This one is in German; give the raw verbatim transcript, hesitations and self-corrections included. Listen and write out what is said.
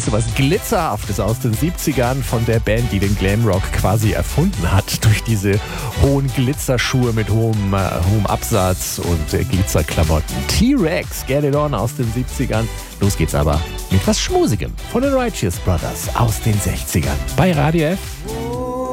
so was Glitzerhaftes aus den siebzigern von der Band, die den Glamrock quasi erfunden hat. Durch diese hohen Glitzerschuhe mit hohem, äh, hohem Absatz und äh, Glitzerklamotten. T-Rex, Get It On aus den siebzigern. Los geht's aber mit was Schmusigem von den Righteous Brothers aus den sechzigern. Bei Radio F.